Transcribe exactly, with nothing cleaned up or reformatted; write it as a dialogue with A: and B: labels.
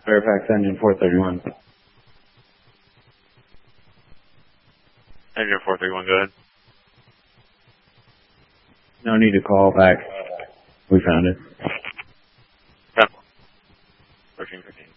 A: Fairfax engine four thirty-one.
B: Engine four thirty-one, go ahead.
A: No need to call back. We found it.
B: ten four. thirteen fifteen.